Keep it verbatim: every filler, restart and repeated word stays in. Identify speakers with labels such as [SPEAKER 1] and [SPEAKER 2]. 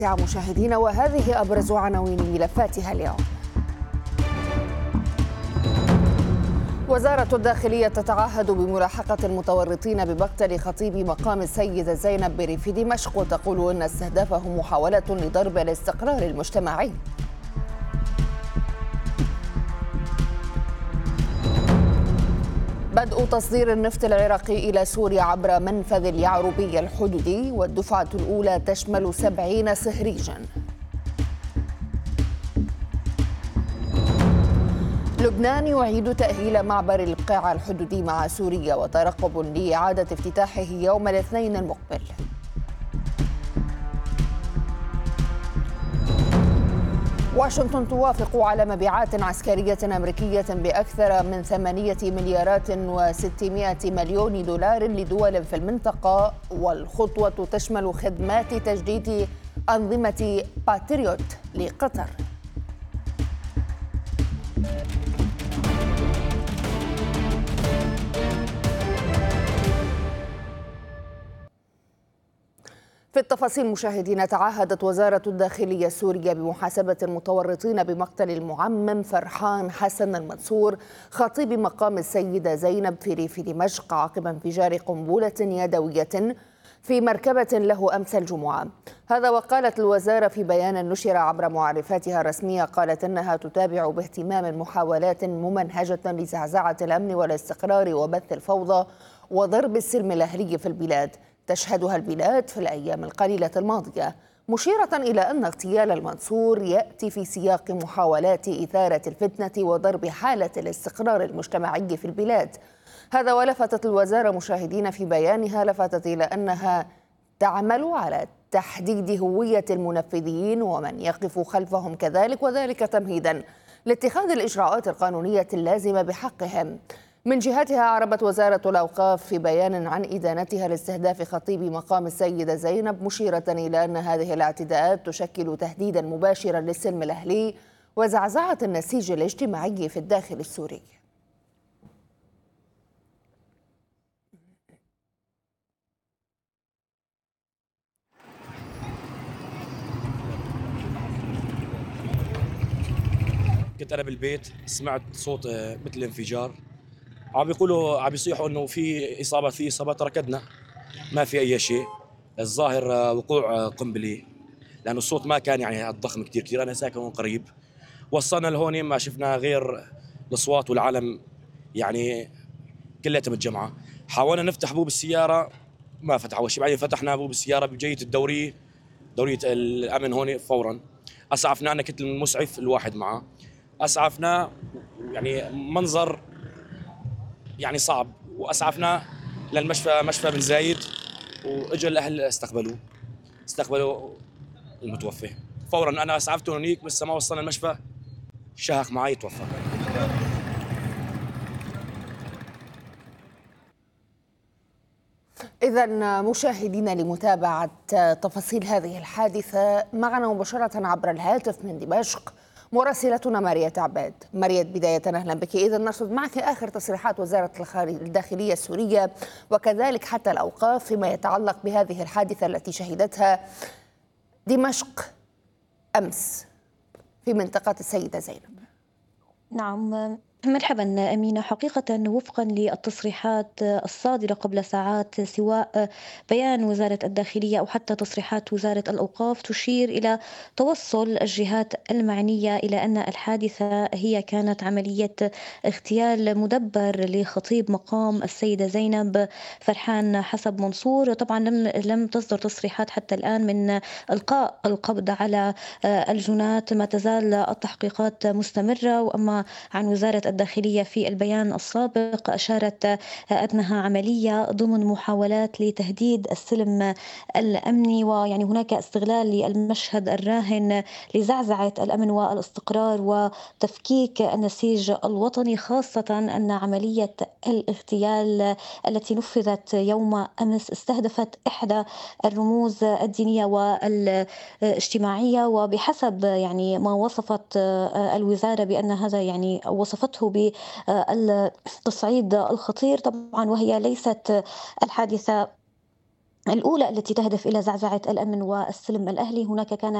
[SPEAKER 1] يا مشاهدينا، وهذه أبرز عناوين ملفاتها اليوم. وزارة الداخلية تتعهد بملاحقة المتورطين بمقتل خطيب مقام السيدة زينب بريف دمشق، وتقول إن استهدافه محاولة لضرب الاستقرار المجتمعي. بدء تصدير النفط العراقي إلى سوريا عبر منفذ اليعربي الحدودي، والدفعة الأولى تشمل سبعين صهريجاً. لبنان يعيد تأهيل معبر القاع الحدودي مع سوريا، وترقب لإعادة افتتاحه يوم الاثنين المقبل. واشنطن توافق على مبيعات عسكرية أمريكية بأكثر من ثمانية مليارات وستمائة مليون دولار لدول في المنطقة، والخطوة تشمل خدمات تجديد أنظمة باتريوت لقطر. في التفاصيل مشاهدينا، تعهدت وزارة الداخلية السورية بمحاسبة المتورطين بمقتل المعمم فرحان حسن المنصور خطيب مقام السيدة زينب في ريف دمشق عقب انفجار قنبلة يدوية في مركبة له أمس الجمعة. هذا وقالت الوزارة في بيان نشر عبر معرفاتها الرسمية، قالت إنها تتابع باهتمام محاولات ممنهجة لزعزعة الأمن والاستقرار وبث الفوضى وضرب السلم الأهلي في البلاد تشهدها البلاد في الأيام القليلة الماضية، مشيرة إلى أن اغتيال المنصور يأتي في سياق محاولات إثارة الفتنة وضرب حالة الاستقرار المجتمعي في البلاد. هذا ولفتت الوزارة مشاهدين في بيانها لفتت إلى أنها تعمل على تحديد هوية المنفذين ومن يقف خلفهم كذلك، وذلك تمهيدا لاتخاذ الإجراءات القانونية اللازمة بحقهم. من جهتها أعربت وزارة الأوقاف في بيان عن إدانتها لاستهداف خطيب مقام السيدة زينب، مشيرة إلى أن هذه الاعتداءات تشكل تهديدا مباشرا للسلم الأهلي وزعزعة النسيج الاجتماعي في الداخل السوري.
[SPEAKER 2] كنت أنا بالبيت سمعت صوت مثل انفجار، عم بيقولوا عم بيصيحوا انه في اصابه في اصابات، ركضنا ما في اي شيء. الظاهر وقوع قنبله، لانه الصوت ما كان يعني الضخم كثير كثير. انا ساكن قريب، وصلنا لهون ما شفنا غير الاصوات والعالم يعني كلها متجمعه. حاولنا نفتح بوب السياره ما فتح اول شيء، بعدين فتحنا بوب السياره بجيه الدوريه دوريه الامن هون فورا. اسعفنا، انا كنت المسعف الواحد معه، اسعفنا يعني منظر يعني صعب، واسعفنا للمشفى مشفى بن زايد، واجى الاهل استقبلوه استقبلوا المتوفى فورا. انا اسعفته هنيك بس ما وصلنا المشفى شهق معي توفى.
[SPEAKER 1] إذن مشاهدينا، لمتابعة تفاصيل هذه الحادثة معنا مباشرة عبر الهاتف من دمشق مراسلتنا ماريا عباد. ماريا، بداية أهلا بك. إذا نرصد معك آخر تصريحات وزارة الداخلية السورية وكذلك حتى الأوقاف فيما يتعلق بهذه الحادثة التي شهدتها دمشق أمس في منطقة السيدة زينب.
[SPEAKER 3] نعم، مرحبا أمينة. حقيقة وفقا للتصريحات الصادرة قبل ساعات، سواء بيان وزارة الداخلية أو حتى تصريحات وزارة الأوقاف، تشير إلى توصل الجهات المعنية إلى أن الحادثة هي كانت عملية اغتيال مدبر لخطيب مقام السيدة زينب فرحان حسب منصور. طبعا لم لم تصدر تصريحات حتى الآن من إلقاء القبض على الجنات، ما تزال التحقيقات مستمرة. وأما عن وزارة الداخلية في البيان السابق أشارت أنها عملية ضمن محاولات لتهديد السلم الأمني، ويعني هناك استغلال للمشهد الراهن لزعزعة الأمن والاستقرار وتفكيك النسيج الوطني، خاصة أن عملية الاغتيال التي نفذت يوم أمس استهدفت إحدى الرموز الدينية والاجتماعية، وبحسب يعني ما وصفت الوزارة بأن هذا يعني وصفته بالتصعيد الخطير طبعا، وهي ليست الحادثة الأولى التي تهدف إلى زعزعة الأمن والسلم الأهلي. هناك كان